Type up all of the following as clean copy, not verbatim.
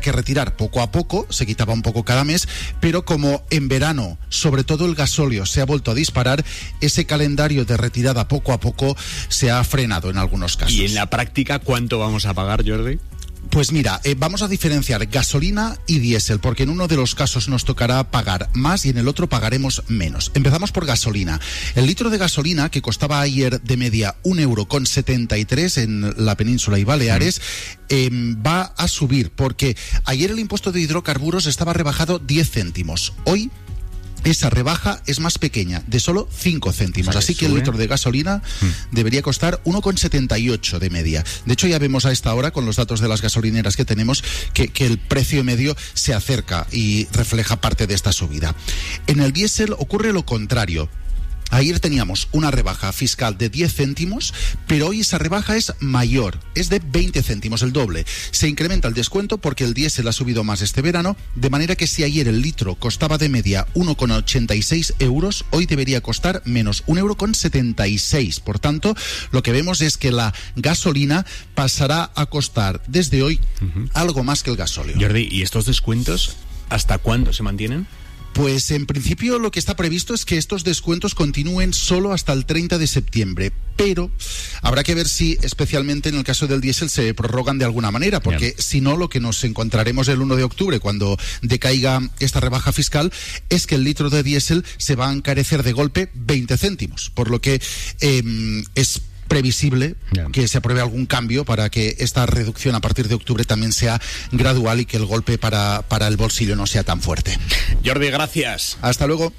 que retirar poco a poco, se quitaba un poco cada mes, pero como en verano, sobre todo el gasóleo se ha vuelto a disparar, ese calendario de retirada poco a poco se ha frenado en algunos casos. ¿Y en la práctica cuánto vamos a pagar, Jordi? Pues mira, vamos a diferenciar gasolina y diésel, porque en uno de los casos nos tocará pagar más y en el otro pagaremos menos. Empezamos por gasolina. El litro de gasolina, que costaba ayer de media 1,73 € en la península y Baleares, va a subir, porque ayer el impuesto de hidrocarburos estaba rebajado 10 céntimos. Hoy esa rebaja es más pequeña, de solo 5 céntimos. Así que el litro de gasolina debería costar 1,78 de media. De hecho, ya vemos a esta hora, con los datos de las gasolineras que tenemos, que el precio medio se acerca y refleja parte de esta subida. En el diésel ocurre lo contrario. Ayer teníamos una rebaja fiscal de 10 céntimos, pero hoy esa rebaja es mayor, es de 20 céntimos, el doble. Se incrementa el descuento porque el diésel ha subido más este verano, de manera que si ayer el litro costaba de media 1,86 €, hoy debería costar menos 1,76 €. Por tanto, lo que vemos es que la gasolina pasará a costar desde hoy algo más que el gasóleo. Jordi, ¿y estos descuentos hasta cuándo se mantienen? Pues en principio lo que está previsto es que estos descuentos continúen solo hasta el 30 de septiembre, pero habrá que ver si, especialmente en el caso del diésel, se prorrogan de alguna manera, porque si no, lo que nos encontraremos el 1 de octubre, cuando decaiga esta rebaja fiscal, es que el litro de diésel se va a encarecer de golpe 20 céntimos, por lo que es previsible que se apruebe algún cambio para que esta reducción a partir de octubre también sea gradual y que el golpe para el bolsillo no sea tan fuerte. Jordi, gracias. Hasta luego.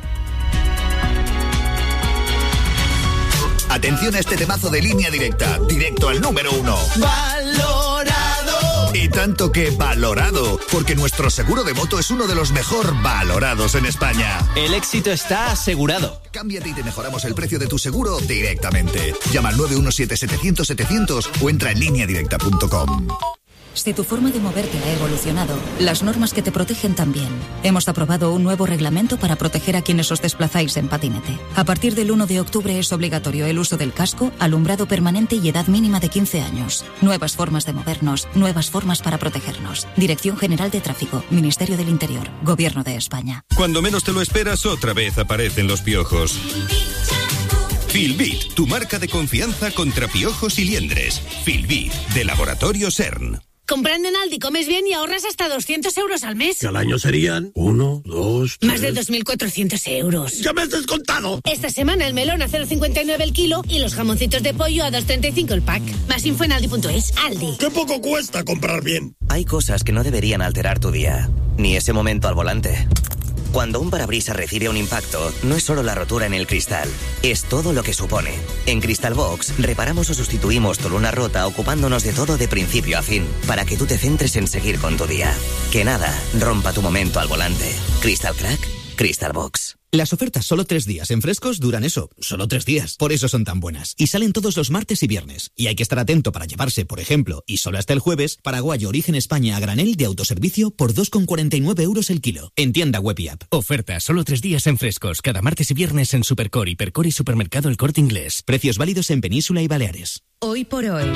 Atención a este temazo de Línea Directa, directo al número 1. ¡Valorado! Y tanto que valorado, porque nuestro seguro de moto es uno de los mejor valorados en España. El éxito está asegurado. Cámbiate y te mejoramos el precio de tu seguro directamente. Llama al 917-700-700 o entra en lineadirecta.com. Si tu forma de moverte ha evolucionado, las normas que te protegen también. Hemos aprobado un nuevo reglamento para proteger a quienes os desplazáis en patinete. A partir del 1 de octubre es obligatorio el uso del casco, alumbrado permanente y edad mínima de 15 años. Nuevas formas de movernos, nuevas formas para protegernos. Dirección General de Tráfico, Ministerio del Interior, Gobierno de España. Cuando menos te lo esperas, otra vez aparecen los piojos. Filbit, tu marca de confianza contra piojos y liendres. Filbit, de Laboratorio CERN. Comprando en Aldi comes bien y ahorras hasta 200 € al mes. Que al año serían 1, 2, 3... Más de 2.400 €. ¡Ya me has descontado! Esta semana el melón a 0,59 el kilo y los jamoncitos de pollo a 2,35 el pack. Más info en aldi.es. Aldi. ¡Qué poco cuesta comprar bien! Hay cosas que no deberían alterar tu día, ni ese momento al volante. Cuando un parabrisas recibe un impacto, no es solo la rotura en el cristal, es todo lo que supone. En Crystal Box, reparamos o sustituimos tu luna rota ocupándonos de todo de principio a fin, para que tú te centres en seguir con tu día. Que nada rompa tu momento al volante. Crystal Crack, Crystal Box. Las ofertas solo 3 días en Frescos duran eso, solo 3 días. Por eso son tan buenas. Y salen todos los martes y viernes. Y hay que estar atento para llevarse, por ejemplo, y solo hasta el jueves, Paraguayo Origen España a granel de autoservicio por 2,49 € el kilo. En tienda web y app. Oferta solo 3 días en Frescos, cada martes y viernes en Supercore, Hipercore y Supermercado El Corte Inglés. Precios válidos en Península y Baleares. Hoy por hoy,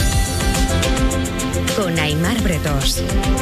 con Aimar Bretos.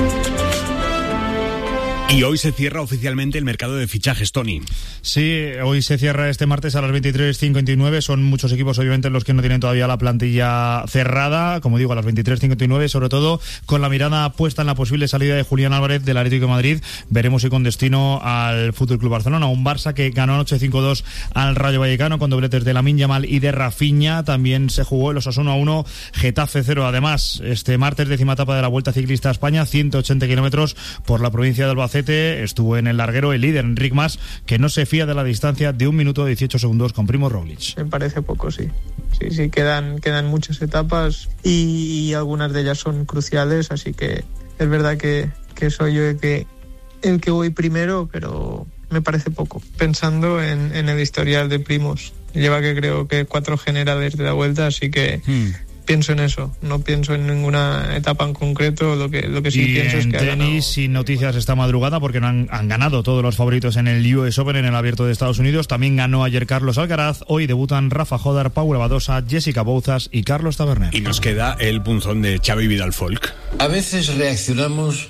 Y hoy se cierra oficialmente el mercado de fichajes, Tony. Sí, hoy se cierra este martes a las 23:59. Son muchos equipos, obviamente, los que no tienen todavía la plantilla cerrada. Como digo, a las 23:59, sobre todo con la mirada puesta en la posible salida de Julián Álvarez del Atlético de Madrid. Veremos si con destino al FC Barcelona. Un Barça que ganó anoche 5-2 al Rayo Vallecano con dobletes de Lamine Yamal y de Rafinha. También se jugó el Osasuna 1, Getafe 0. Además, este martes, 10ª etapa de la Vuelta Ciclista a España, 180 kilómetros por la provincia de Albacete. Estuvo en el larguero el líder, Enric Mas, que no se fía de la distancia de 1 minuto 18 segundos con Primož Roglič. Me parece poco, sí. Sí, quedan muchas etapas y algunas de ellas son cruciales, así que es verdad que soy yo el que voy primero, pero me parece poco. Pensando en el historial de Primož, lleva que creo que 4 generales de la Vuelta, así que... Pienso en eso, no pienso en ninguna etapa en concreto. Lo que sí pienso es que en tenis, sin noticias esta madrugada, porque no han ganado todos los favoritos en el US Open, en el Abierto de Estados Unidos. También ganó ayer Carlos Alcaraz. Hoy debutan Rafa Jodar, Paula Badosa, Jessica Bouzas y Carlos Taberner. Y nos queda el punzón de Xavi Vidal Folk. A veces reaccionamos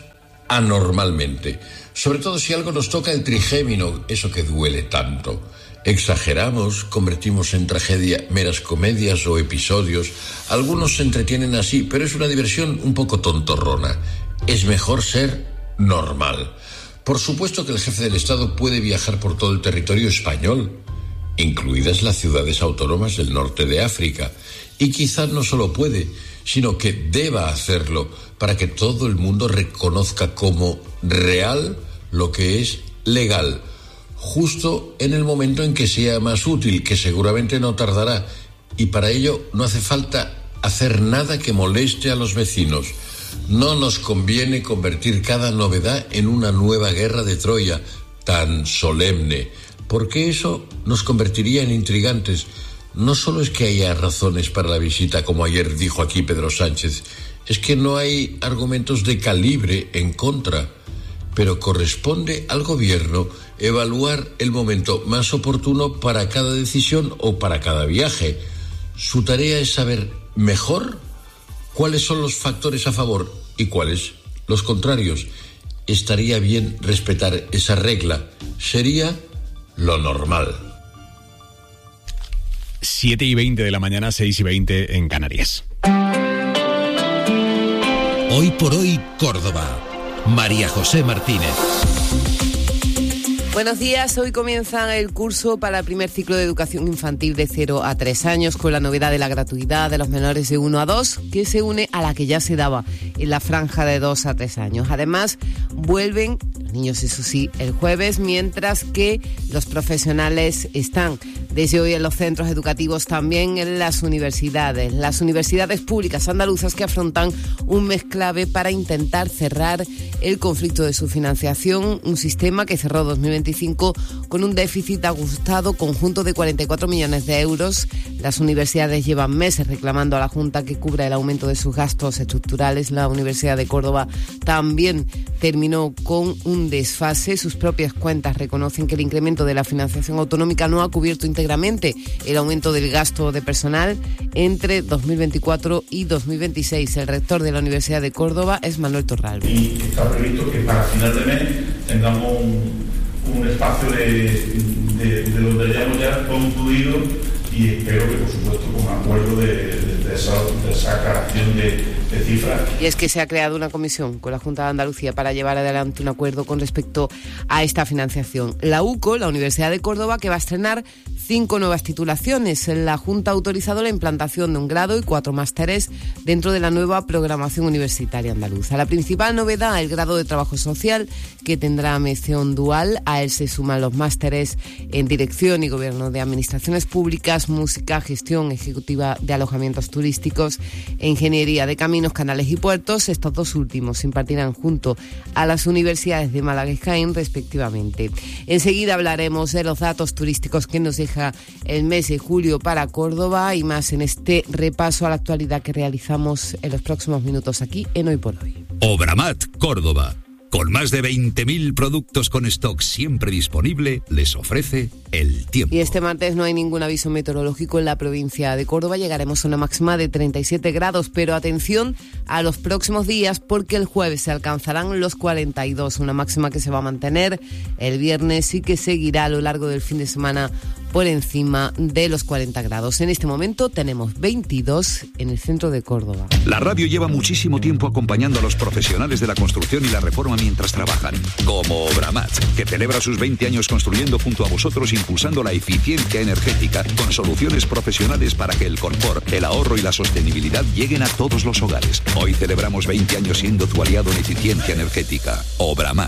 anormalmente, sobre todo si algo nos toca el trigémino, eso que duele tanto. Exageramos, convertimos en tragedia meras comedias o episodios. Algunos se entretienen así, pero es una diversión un poco tontorrona. Es mejor ser normal. Por supuesto que el jefe del Estado puede viajar por todo el territorio español, incluidas las ciudades autónomas del norte de África. Y quizás no solo puede, sino que deba hacerlo para que todo el mundo reconozca como real lo que es legal, justo en el momento en que sea más útil, que seguramente no tardará, y para ello no hace falta hacer nada que moleste a los vecinos. No nos conviene convertir cada novedad en una nueva guerra de Troya tan solemne, porque eso nos convertiría en intrigantes. No solo es que haya razones para la visita, como ayer dijo aquí Pedro Sánchez, es que no hay argumentos de calibre en contra, pero corresponde al gobierno evaluar el momento más oportuno para cada decisión o para cada viaje. Su tarea es saber mejor cuáles son los factores a favor y cuáles los contrarios. Estaría bien respetar esa regla. Sería lo normal. 7:20 de la mañana, 6:20 en Canarias. Hoy por hoy, Córdoba. María José Martínez. Buenos días, hoy comienza el curso para el primer ciclo de educación infantil de 0 a 3 años con la novedad de la gratuidad de los menores de 1 a 2 que se une a la que ya se daba en la franja de 2 a 3 años. Además, vuelven los niños, eso sí, el jueves, mientras que los profesionales están desde hoy en los centros educativos, también en las universidades públicas andaluzas que afrontan un mes clave para intentar cerrar el conflicto de su financiación, un sistema que cerró 2025 con un déficit ajustado conjunto de 44 millones de euros. Las universidades llevan meses reclamando a la Junta que cubra el aumento de sus gastos estructurales. La Universidad de Córdoba también terminó con un desfase. Sus propias cuentas reconocen que el incremento de la financiación autonómica no ha cubierto íntegramente el aumento del gasto de personal entre 2024 y 2026. El rector de la Universidad de Córdoba es Manuel Torralba. Y está previsto que para final de mes tengamos un espacio de donde hayamos ya concluido, y espero que por supuesto con acuerdo de esa creación de cifras. Y es que se ha creado una comisión con la Junta de Andalucía para llevar adelante un acuerdo con respecto a esta financiación. La UCO, la Universidad de Córdoba, que va a estrenar 5 nuevas titulaciones. La Junta ha autorizado la implantación de un grado y 4 másteres dentro de la nueva programación universitaria andaluza. La principal novedad, el grado de trabajo social, que tendrá mención dual. A él se suman los másteres en dirección y gobierno de administraciones públicas, música, gestión ejecutiva de alojamientos turísticos e ingeniería de caminos, canales y puertos. Estos dos últimos se impartirán junto a las universidades de Málaga y Jaén, respectivamente. Enseguida hablaremos de los datos turísticos que nos deja el mes de julio para Córdoba y más en este repaso a la actualidad que realizamos en los próximos minutos aquí en Hoy por Hoy. Obramat, Córdoba. Con más de 20.000 productos con stock siempre disponible, les ofrece el tiempo. Y este martes no hay ningún aviso meteorológico en la provincia de Córdoba. Llegaremos a una máxima de 37 grados, pero atención a los próximos días porque el jueves se alcanzarán los 42, una máxima que se va a mantener el viernes y que seguirá a lo largo del fin de semana por encima de los 40 grados. En este momento tenemos 22 en el centro de Córdoba. La radio lleva muchísimo tiempo acompañando a los profesionales de la construcción y la reforma mientras trabajan, como Obramat, que celebra sus 20 años construyendo junto a vosotros, impulsando la eficiencia energética con soluciones profesionales para que el confort, el ahorro y la sostenibilidad lleguen a todos los hogares. Hoy celebramos 20 años siendo tu aliado en eficiencia energética. Obramat.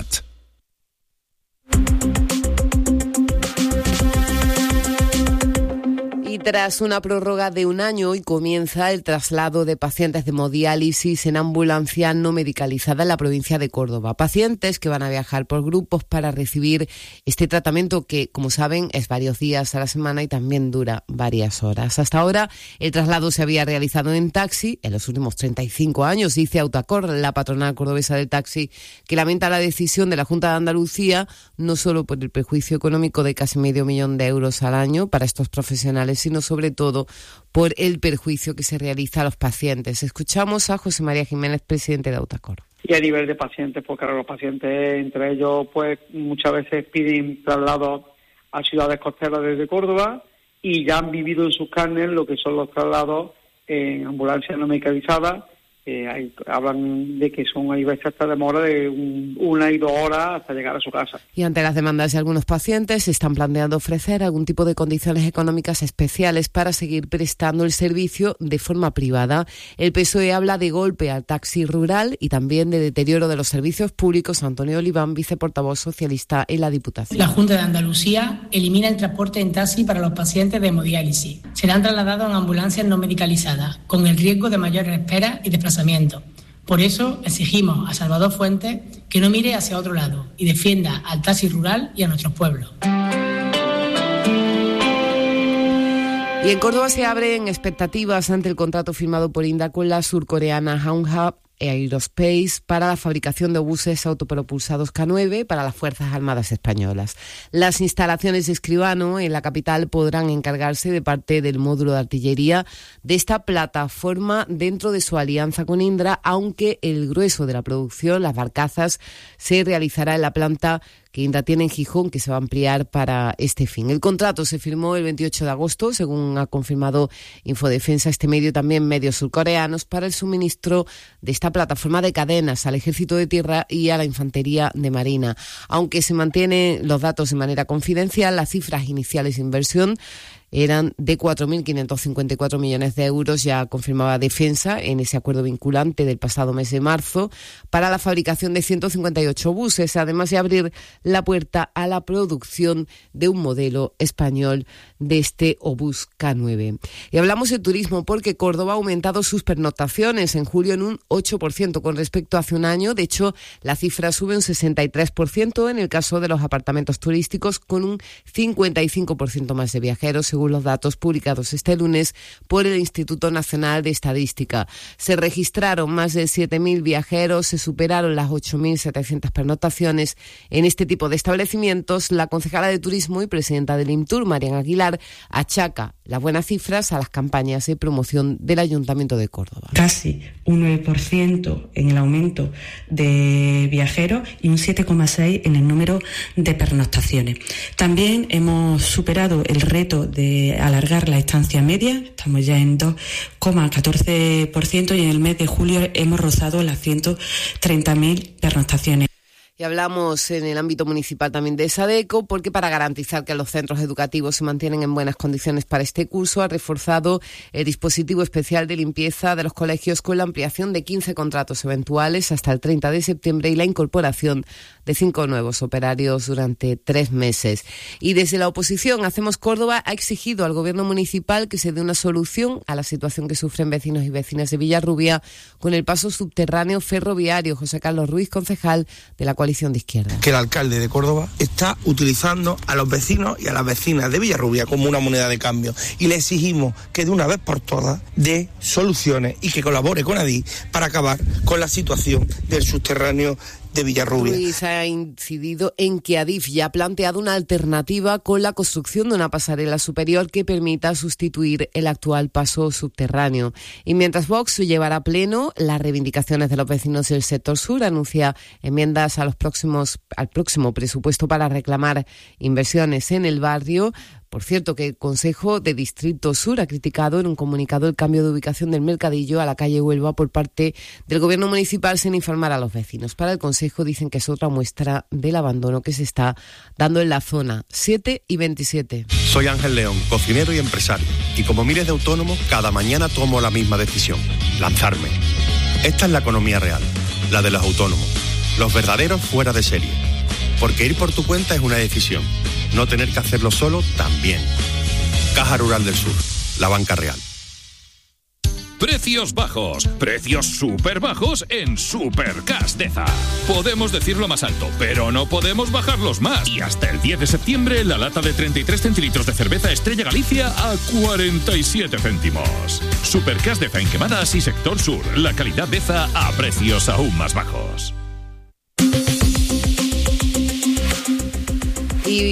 Tras una prórroga de un año, hoy comienza el traslado de pacientes de hemodiálisis en ambulancia no medicalizada en la provincia de Córdoba. Pacientes que van a viajar por grupos para recibir este tratamiento que, como saben, es varios días a la semana y también dura varias horas. Hasta ahora, el traslado se había realizado en taxi en los últimos 35 años, dice Autacor, la patronal cordobesa del taxi, que lamenta la decisión de la Junta de Andalucía, no solo por el perjuicio económico de casi $500,000 al año para estos profesionales, sino sobre todo por el perjuicio que se realiza a los pacientes. Escuchamos a José María Jiménez, presidente de Autacor. Y a nivel de pacientes, pues claro, los pacientes, entre ellos, pues muchas veces piden traslados a ciudades costeras desde Córdoba y ya han vivido en sus carnes lo que son los traslados en ambulancias no medicalizadas. Hablan de que hay veces hasta demora de 1 y 2 horas hasta llegar a su casa. Y ante las demandas de algunos pacientes, se están planteando ofrecer algún tipo de condiciones económicas especiales para seguir prestando el servicio de forma privada. El PSOE habla de golpe al taxi rural y también de deterioro de los servicios públicos. Antonio Oliván, viceportavoz socialista en la Diputación. La Junta de Andalucía elimina el transporte en taxi para los pacientes de hemodiálisis. Serán trasladados en ambulancias no medicalizadas, con el riesgo de mayores esperas y desplazamientos. Por eso exigimos a Salvador Fuentes que no mire hacia otro lado y defienda al taxi rural y a nuestros pueblos. Y en Córdoba se abren expectativas ante el contrato firmado por Indra con la surcoreana Hanwha Aerospace para la fabricación de obuses autopropulsados K9 para las Fuerzas Armadas Españolas. Las instalaciones de Escribano en la capital podrán encargarse de parte del módulo de artillería de esta plataforma dentro de su alianza con Indra, aunque el grueso de la producción, las barcazas, se realizará en la planta que Indra tiene en Gijón, que se va a ampliar para este fin. El contrato se firmó el 28 de agosto, según ha confirmado Infodefensa, este medio, también medios surcoreanos, para el suministro de esta plataforma de cadenas al Ejército de Tierra y a la Infantería de Marina. Aunque se mantienen los datos de manera confidencial, las cifras iniciales de inversión eran de 4.554 millones de euros, ya confirmaba Defensa en ese acuerdo vinculante del pasado mes de marzo, para la fabricación de 158 buses, además de abrir la puerta a la producción de un modelo español de este obús K9. Y hablamos de turismo porque Córdoba ha aumentado sus pernoctaciones en julio en un 8% con respecto a hace un año. De hecho, la cifra sube un 63% en el caso de los apartamentos turísticos, con un 55% más de viajeros, según los datos publicados este lunes por el Instituto Nacional de Estadística. Se registraron más de 7.000 viajeros, se superaron las 8.700 pernoctaciones en este tipo de establecimientos. La concejala de Turismo y presidenta del IMTUR, Marian Aguilar, achaca las buenas cifras a las campañas de promoción del Ayuntamiento de Córdoba. Casi un 9% en el aumento de viajeros y un 7,6% en el número de pernoctaciones. También hemos superado el reto de alargar la estancia media, estamos ya en 2,14% y en el mes de julio hemos rozado las 130.000 pernoctaciones. Y hablamos en el ámbito municipal también de SADECO, porque para garantizar que los centros educativos se mantienen en buenas condiciones para este curso, ha reforzado el dispositivo especial de limpieza de los colegios con la ampliación de 15 contratos eventuales hasta el 30 de septiembre y la incorporación de 5 nuevos operarios durante 3 meses. Y desde la oposición, Hacemos Córdoba ha exigido al gobierno municipal que se dé una solución a la situación que sufren vecinos y vecinas de Villarrubia con el paso subterráneo ferroviario. José Carlos Ruiz, concejal de la coalición de izquierda. Que el alcalde de Córdoba está utilizando a los vecinos y a las vecinas de Villarrubia como una moneda de cambio, y le exigimos que de una vez por todas dé soluciones y que colabore con Adif para acabar con la situación del subterráneo de Villarrubia. Ruiz ha incidido en que Adif ya ha planteado una alternativa con la construcción de una pasarela superior que permita sustituir el actual paso subterráneo. Y mientras Vox llevará a pleno las reivindicaciones de los vecinos del sector sur, anuncia enmiendas al próximo presupuesto para reclamar inversiones en el barrio. Por cierto, que el Consejo de Distrito Sur ha criticado en un comunicado el cambio de ubicación del Mercadillo a la calle Huelva por parte del Gobierno municipal sin informar a los vecinos. Para el Consejo dicen que es otra muestra del abandono que se está dando en la zona. 7 y 27. Soy Ángel León, cocinero y empresario. Y como miles de autónomos, cada mañana tomo la misma decisión: lanzarme. Esta es la economía real, la de los autónomos, los verdaderos fuera de serie. Porque ir por tu cuenta es una decisión. No tener que hacerlo solo también. Caja Rural del Sur, la banca real. Precios bajos, precios súper bajos en Supercash Deza. Podemos decirlo más alto, pero no podemos bajarlos más. Y hasta el 10 de septiembre, la lata de 33 centilitros de cerveza Estrella Galicia a 47 céntimos. Supercash Deza en Quemadas y Sector Sur. La calidad Deza a precios aún más bajos. Y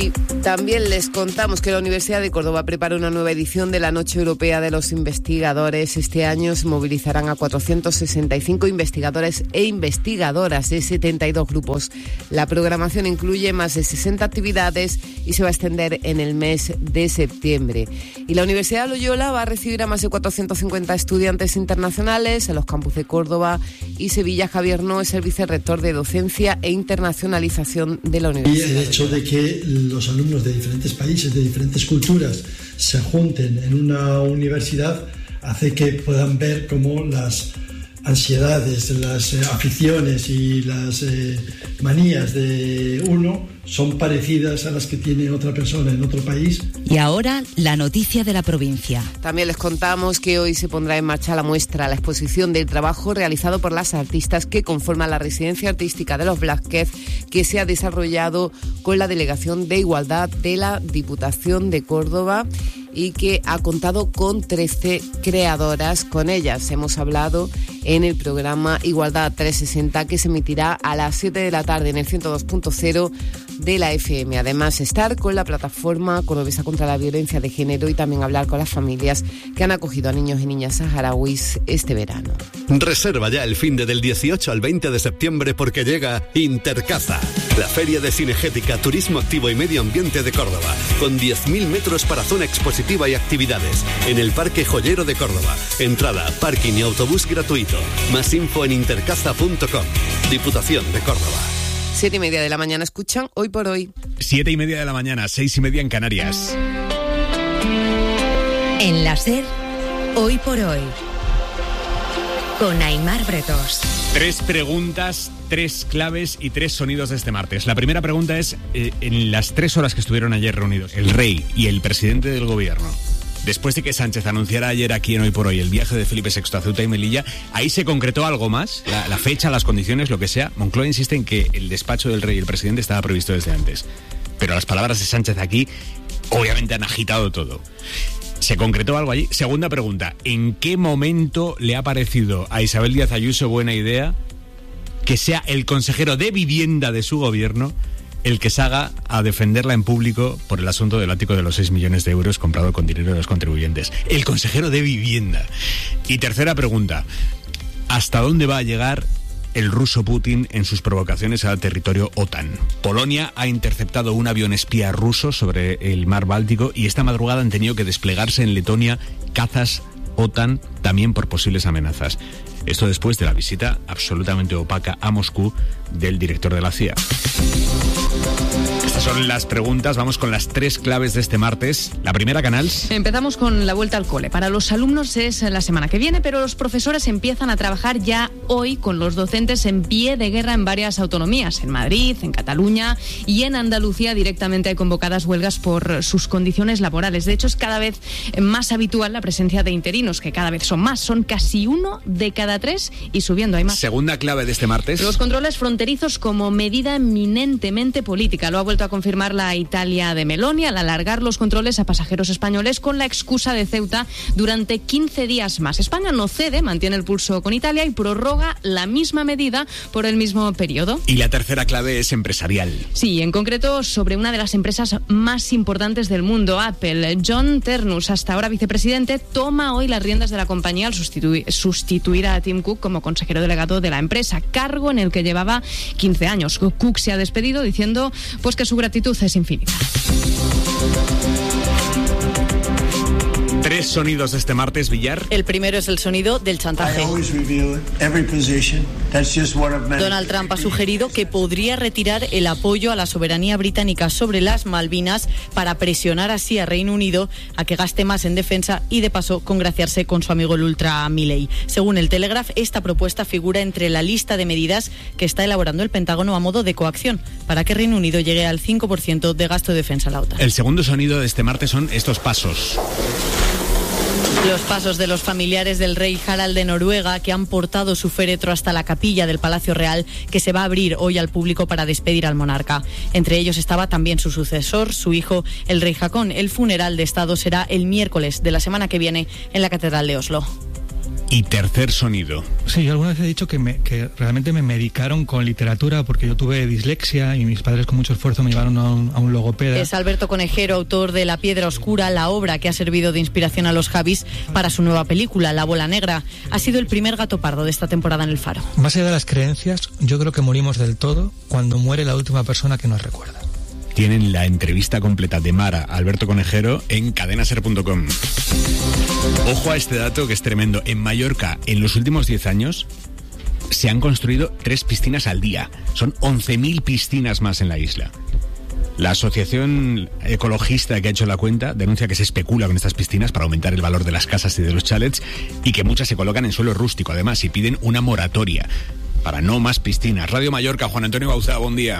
También les contamos que la Universidad de Córdoba prepara una nueva edición de la Noche Europea de los Investigadores. Este año se movilizarán a 465 investigadores e investigadoras de 72 grupos. La programación incluye más de 60 actividades y se va a extender en el mes de septiembre. Y la Universidad de Loyola va a recibir a más de 450 estudiantes internacionales en los campus de Córdoba y Sevilla. Javier No es el vicerrector de Docencia e Internacionalización de la Universidad. Y el hecho de que los alumnos de diferentes países, de diferentes culturas, se junten en una universidad hace que puedan ver cómo las ansiedades, las aficiones y las manías de uno son parecidas a las que tiene otra persona en otro país. Y ahora, la noticia de la provincia. También les contamos que hoy se pondrá en marcha la muestra, la exposición del trabajo realizado por las artistas que conforman la residencia artística de los Blázquez, que se ha desarrollado con la Delegación de Igualdad de la Diputación de Córdoba y que ha contado con 13 creadoras. Con ellas hemos hablado en el programa Igualdad 360, que se emitirá a las 7 de la tarde en el 102.0 de la FM. Además, estar con la plataforma cordobesa contra la violencia de género y también hablar con las familias que han acogido a niños y niñas saharauis este verano. Reserva ya el finde del 18 al 20 de septiembre porque llega Intercaza, la feria de cinegética, turismo activo y medio ambiente de Córdoba, con 10.000 metros para zona expositiva y actividades, en el Parque Joyero de Córdoba. Entrada, parking y autobús gratuito. Más info en intercaza.com. Diputación de Córdoba. 7:30 de la mañana escuchan Hoy por Hoy. 7:30 de la mañana, 6:30 en Canarias. En la SER, Hoy por Hoy, con Aimar Bretos. 3 preguntas, 3 claves y 3 sonidos de este martes. La primera pregunta es, en las 3 horas que estuvieron ayer reunidos, el rey y el presidente del gobierno, después de que Sánchez anunciara ayer aquí en Hoy por Hoy el viaje de Felipe VI a Ceuta y Melilla, ¿ahí se concretó algo más? La fecha, las condiciones, lo que sea. Moncloa insiste en que el despacho del rey y el presidente estaba previsto desde antes. Pero las palabras de Sánchez aquí obviamente han agitado todo. ¿Se concretó algo allí? Segunda pregunta, ¿en qué momento le ha parecido a Isabel Díaz Ayuso buena idea que sea el consejero de Vivienda de su gobierno el que salga a defenderla en público por el asunto del ático de los 6 millones de euros comprado con dinero de los contribuyentes? El consejero de Vivienda. Y tercera pregunta, ¿hasta dónde va a llegar el ruso Putin en sus provocaciones al territorio OTAN? Polonia ha interceptado un avión espía ruso sobre el mar Báltico y esta madrugada han tenido que desplegarse en Letonia cazas OTAN también por posibles amenazas. Esto después de la visita absolutamente opaca a Moscú del director de la CIA. Estas son las preguntas. Vamos con las 3 claves de este martes. La primera, Canals. Empezamos con la vuelta al cole. Para los alumnos es la semana que viene, pero los profesores empiezan a trabajar ya hoy con los docentes en pie de guerra en varias autonomías. En Madrid, en Cataluña y en Andalucía directamente hay convocadas huelgas por sus condiciones laborales. De hecho, es cada vez más habitual la presencia de interinos, que cada vez son más. Son casi 1 de cada 3 y subiendo. Hay más. Segunda clave de este martes. Los controles fronterizos como medida eminentemente política. Lo ha vuelto a confirmar la Italia de Meloni al alargar los controles a pasajeros españoles con la excusa de Ceuta durante 15 días más. España no cede, mantiene el pulso con Italia y prorroga la misma medida por el mismo periodo. Y la tercera clave es empresarial. Sí, en concreto sobre una de las empresas más importantes del mundo, Apple. John Ternus, hasta ahora vicepresidente, toma hoy las riendas de la compañía al sustituir a Tim Cook como consejero delegado de la empresa, cargo en el que llevaba 15 años. Cook se ha despedido diciendo pues que su gratitud es infinita. 3 sonidos de este martes, Villar. El primero es el sonido del chantaje. Donald Trump ha sugerido que podría retirar el apoyo a la soberanía británica sobre las Malvinas para presionar así a Reino Unido a que gaste más en defensa y de paso congraciarse con su amigo el ultra Milley. Según el Telegraph, esta propuesta figura entre la lista de medidas que está elaborando el Pentágono a modo de coacción para que Reino Unido llegue al 5% de gasto de defensa a la OTAN. El segundo sonido de este martes son estos pasos. Los pasos de los familiares del rey Harald de Noruega, que han portado su féretro hasta la capilla del Palacio Real, que se va a abrir hoy al público para despedir al monarca. Entre ellos estaba también su sucesor, su hijo, el rey Haakon. El funeral de Estado será el miércoles de la semana que viene en la Catedral de Oslo. Y tercer sonido. Sí, yo alguna vez he dicho que realmente me medicaron con literatura porque yo tuve dislexia y mis padres con mucho esfuerzo me llevaron a un logopeda. Es Alberto Conejero, autor de La piedra oscura, la obra que ha servido de inspiración a los Javis para su nueva película, La bola negra. Ha sido el primer gato pardo de esta temporada en El Faro. Más allá de las creencias, yo creo que morimos del todo cuando muere la última persona que nos recuerda. Tienen la entrevista completa de Mara Alberto Conejero en cadenaser.com. Ojo a este dato que es tremendo. En Mallorca, en los últimos 10 años, se han construido 3 piscinas al día. Son 11.000 piscinas más en la isla. La asociación ecologista que ha hecho la cuenta denuncia que se especula con estas piscinas para aumentar el valor de las casas y de los chalets y que muchas se colocan en suelo rústico, además, y piden una moratoria para no más piscinas. Radio Mallorca, Juan Antonio Bauzá, buen día.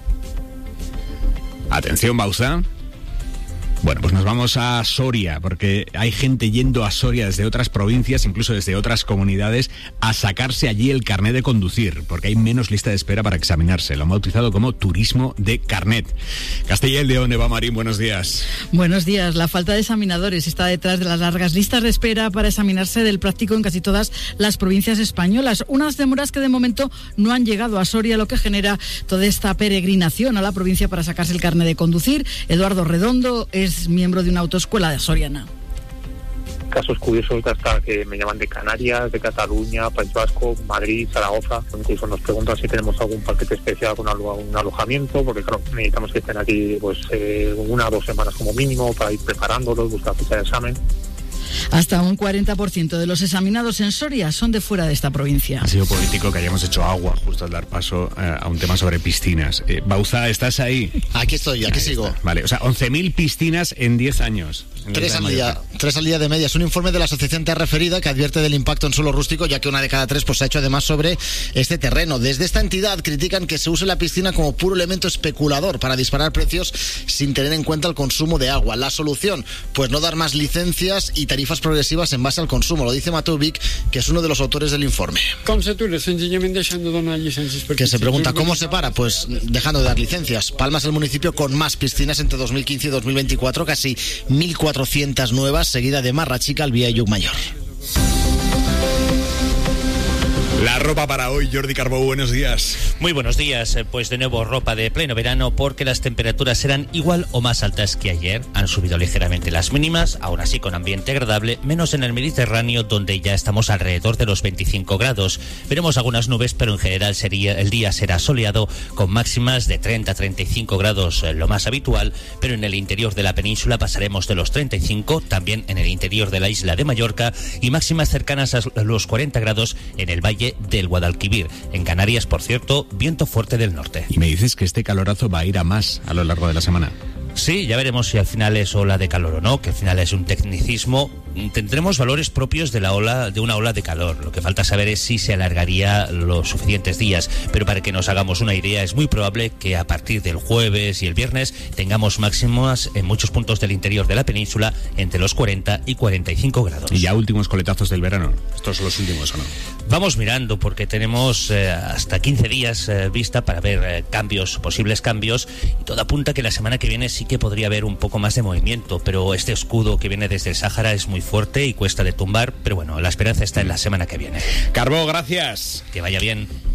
Atención, Bauzá. Bueno, pues nos vamos a Soria, porque hay gente yendo a Soria desde otras provincias, incluso desde otras comunidades, a sacarse allí el carnet de conducir, porque hay menos lista de espera para examinarse. Lo han bautizado como turismo de carnet. Castilla y León, Eva Marín, buenos días. Buenos días. La falta de examinadores está detrás de las largas listas de espera para examinarse del práctico en casi todas las provincias españolas. Unas demoras que de momento no han llegado a Soria, lo que genera toda esta peregrinación a la provincia para sacarse el carnet de conducir. Eduardo Redondo es miembro de una autoescuela de soriana. Casos curiosos de hasta que me llaman de Canarias, de Cataluña, País Vasco, Madrid, Zaragoza. Incluso nos preguntan si tenemos algún paquete especial con un alojamiento, porque claro, necesitamos que estén aquí pues 1 o 2 semanas como mínimo para ir preparándolos, buscar fecha de examen. Hasta un 40% de los examinados en Soria son de fuera de esta provincia. Ha sido político que hayamos hecho agua justo al dar paso a un tema sobre piscinas. Bauzá, ¿estás ahí? Aquí estoy, aquí sigo. Vale, o sea, 11.000 piscinas en 10 años. 3 al día de media. Es un informe de la asociación Terra Ferida que advierte del impacto en suelo rústico, ya que 1 de cada 3 pues, se ha hecho además sobre este terreno. Desde esta entidad critican que se use la piscina como puro elemento especulador para disparar precios sin tener en cuenta el consumo de agua. La solución, pues no dar más licencias y tarifas progresivas en base al consumo. Lo dice Mateu Vic, que es uno de los autores del informe. Que se pregunta, ¿cómo se para? Pues dejando de dar licencias. Palma es el municipio con más piscinas entre 2015 y 2024, casi 1.400 nuevas, seguida de Marrachica, Albía y Llucmayor. La ropa para hoy, Jordi Carbó, buenos días. Muy buenos días, pues de nuevo ropa de pleno verano porque las temperaturas serán igual o más altas que ayer. Han subido ligeramente las mínimas, aún así con ambiente agradable, menos en el Mediterráneo donde ya estamos alrededor de los 25 grados. Veremos algunas nubes, pero en general el día será soleado con máximas de 30-35 grados, lo más habitual, pero en el interior de la península pasaremos de los 35, también en el interior de la isla de Mallorca y máximas cercanas a los 40 grados en el valle del Guadalquivir. En Canarias, por cierto, viento fuerte del norte. Y me dices que este calorazo va a ir a más a lo largo de la semana. Sí, ya veremos si al final es ola de calor o no, que al final es un tecnicismo. Tendremos valores propios de una ola de calor. Lo que falta saber es si se alargaría los suficientes días. Pero para que nos hagamos una idea, es muy probable que a partir del jueves y el viernes tengamos máximas en muchos puntos del interior de la península entre los 40 y 45 grados. Y ya últimos coletazos del verano. ¿Estos son los últimos o no? Vamos mirando porque tenemos hasta 15 días vista para ver posibles cambios. Y todo apunta que la semana que viene sí que podría haber un poco más de movimiento, pero este escudo que viene desde el Sáhara es muy fuerte y cuesta de tumbar, pero bueno, la esperanza está en la semana que viene. Carbó, gracias. Que vaya bien.